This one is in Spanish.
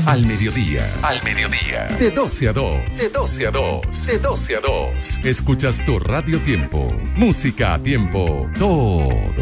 Al mediodía. Al mediodía. De 12 a 2. De 12 a 2. De 12 a 2. Escuchas tu Radio Tiempo. Música a tiempo. Todo